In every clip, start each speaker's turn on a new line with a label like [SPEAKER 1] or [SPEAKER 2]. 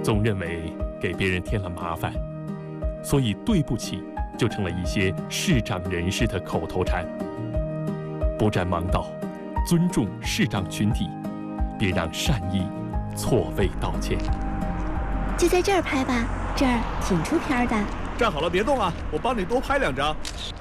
[SPEAKER 1] 总认为给别人添了麻烦，所以对不起就成了一些视障人士的口头禅。不占盲道，尊重视障群体，别让善意错位道歉。
[SPEAKER 2] 就在这儿拍吧，这儿挺出片的。
[SPEAKER 3] 站好了，别动啊，我帮你多拍2张。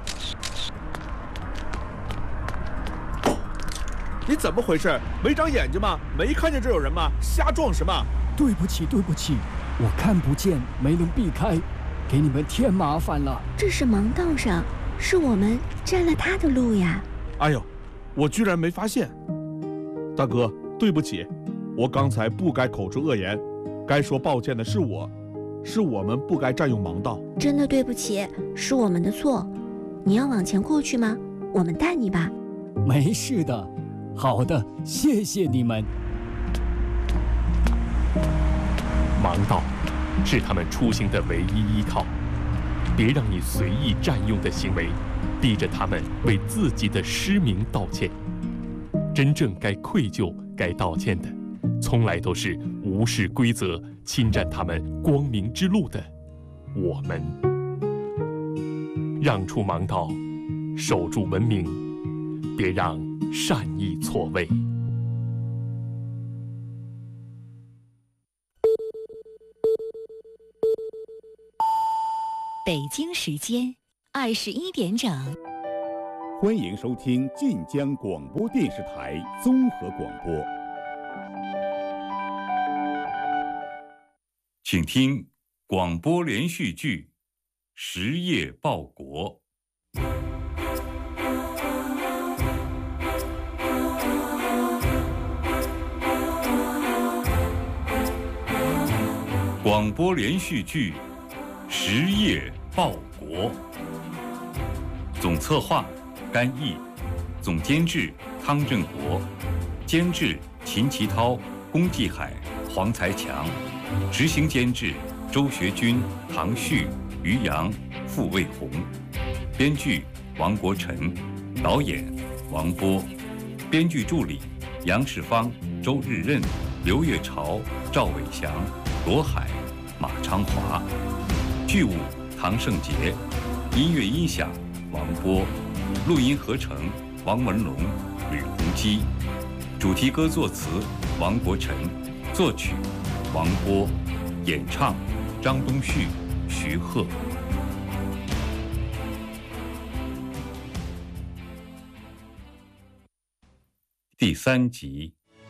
[SPEAKER 3] 你怎么回事？没长眼睛吗？没看见这有人吗？瞎撞什么？
[SPEAKER 4] 对不起，我看不见，没能避开，给你们添麻烦了。
[SPEAKER 2] 这是盲道上，是我们占了他的路呀。
[SPEAKER 3] 哎呦，我居然没发现。大哥，对不起，我刚才不该口出恶言，该说抱歉的是我们不该占用盲道。
[SPEAKER 2] 真的对不起，是我们的错。你要往前过去吗？我们带你吧。
[SPEAKER 4] 没事的。好的，谢谢你们。
[SPEAKER 1] 盲道是他们出行的唯一依靠，别让你随意占用的行为逼着他们为自己的失明道歉。真正该愧疚、该道歉的，从来都是无视规则、侵占他们光明之路的我们。让出盲道，守住文明，别让善意错位。
[SPEAKER 5] 北京时间21点整，
[SPEAKER 6] 欢迎收听晋江广播电视台综合广播。
[SPEAKER 7] 请听广播连续剧《实业报国》。广播连续剧《实业报国》，总策划甘毅，总监制汤振国，监制秦其涛、龚继海、黄才强，执行监制周学军、唐旭、于洋、傅卫红，编剧王国臣，导演王波，编剧助理杨世芳、周日任、刘月朝、赵伟翔、罗海、马昌华，剧务唐胜杰，音乐音响王波，录音合成王文龙、吕洪基，主题歌作词王国臣，作曲王波，演唱张东旭、徐鹤。第3集。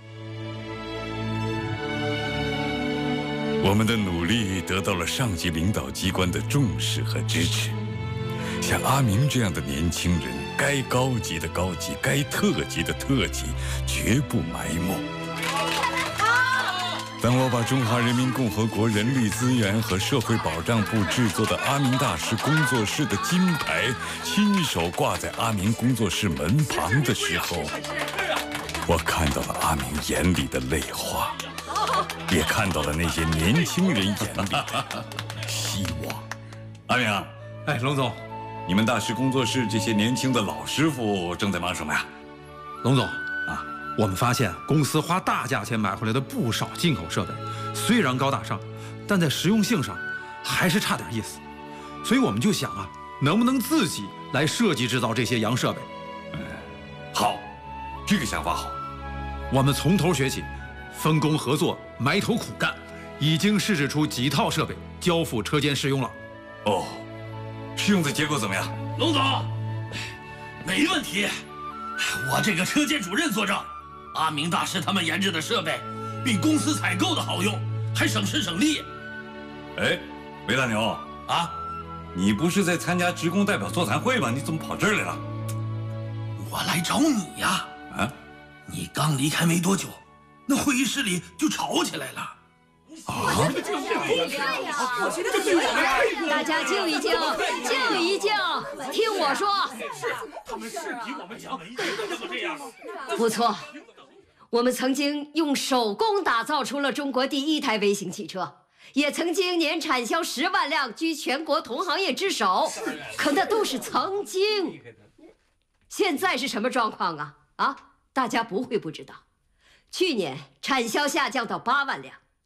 [SPEAKER 7] 我们的努力得到了上级领导机关的重视和支持。像阿明这样的年轻人，该高级的高级，该特级的特级，绝不埋没。当我把中华人民共和国人力资源和社会保障部制作的阿明大师工作室的金牌亲手挂在阿明工作室门旁的时候，我看到了阿明眼里的泪花，也看到了那些年轻人眼里的希望。阿明，
[SPEAKER 8] 哎，龙总，
[SPEAKER 7] 你们大师工作室这些年轻的老师傅正在忙什么呀？
[SPEAKER 8] 龙总啊，我们发现公司花大价钱买回来的不少进口设备，虽然高大上，但在实用性上还是差点意思。所以我们就想啊，能不能自己来设计制造这些洋设备？
[SPEAKER 7] 好，这个想法好。
[SPEAKER 8] 我们从头学起，分工合作，埋头苦干，已经试制出几套设备，交付车间试用了。
[SPEAKER 7] 哦，试用的结果怎么样？
[SPEAKER 9] 龙总，没问题。我这个车间主任作证，阿明大师他们研制的设备比公司采购的好用，还省时省力。
[SPEAKER 7] 哎，韦大牛
[SPEAKER 9] 啊，
[SPEAKER 7] 你不是在参加职工代表座谈会吗？你怎么跑这儿来了？
[SPEAKER 9] 我来找你呀！
[SPEAKER 7] 啊，
[SPEAKER 9] 你刚离开没多久，那会议室里就吵起来了。
[SPEAKER 7] 啊！
[SPEAKER 10] 大家静一静，静一静，听我说。
[SPEAKER 9] 他们是比我们强，一定都这样。
[SPEAKER 10] 不错，我们曾经用手工打造出了中国第1台微型汽车，也曾经年产销10万辆，居全国同行业之首。可那都是曾经。现在是什么状况啊？大家不会不知道。去年产销下降到8万辆，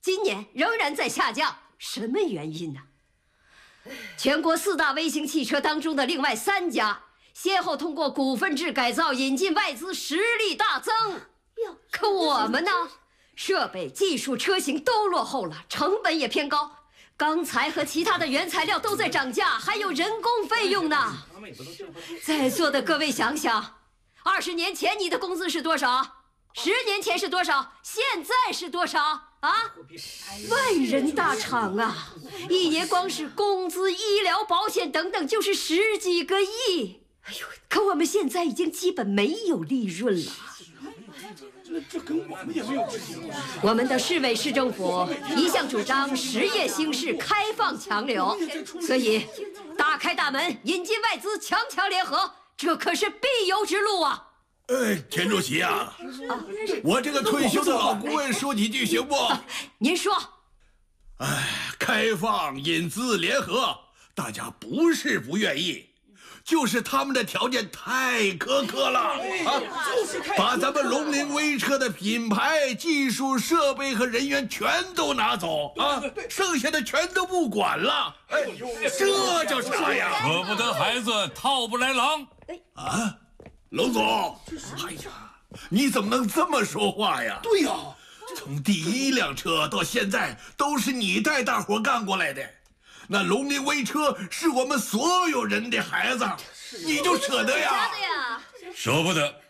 [SPEAKER 10] 今年仍然在下降，什么原因呢？全国4大微型汽车当中的另外3家，先后通过股份制改造引进外资，实力大增。可我们呢，设备、技术、车型都落后了，成本也偏高，钢材和其他的原材料都在涨价，还有人工费用呢。在座的各位想想，20年前你的工资是多少？10年前是多少？现在是多少啊？万人大厂啊，一年光是工资、医疗保险等等就是10几个亿。哎呦，可我们现在已经基本没有利润了。
[SPEAKER 9] 这跟我们也没有关系。
[SPEAKER 10] 我们的市委市政府一向主张实业兴市、开放强流，所以大开大门，引进外资，强强联合，这可是必由之路啊！
[SPEAKER 9] 田主席啊，我这个退休的老顾问说几句行不？
[SPEAKER 10] 您说。
[SPEAKER 9] 开放、引资、联合，大家不是不愿意，就是他们的条件太苛刻了啊！把咱们龙陵微车的品牌、技术、设备和人员全都拿走啊，剩下的全都不管了。这叫啥呀？
[SPEAKER 7] 舍不得孩子套不来狼
[SPEAKER 9] 啊！龙总，哎呀，你怎么能这么说话呀？对呀，从第1辆车到现在都是你带大伙干过来的，那龙陵微车是我们所有人的孩子，你就舍得呀？
[SPEAKER 7] 舍不得。